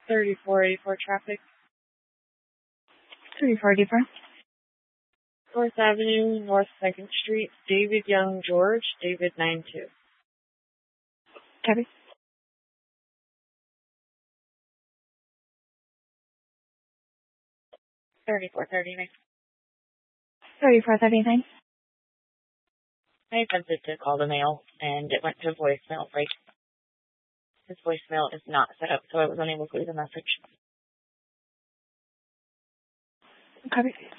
3484 traffic. 3484. 4th Avenue, North 2nd Street, David Young George, David 92. Copy. 3439. 3439. I attempted to call the mail, and it went to voicemail. Like, his voicemail is not set up, so I was unable to leave a message. Copy.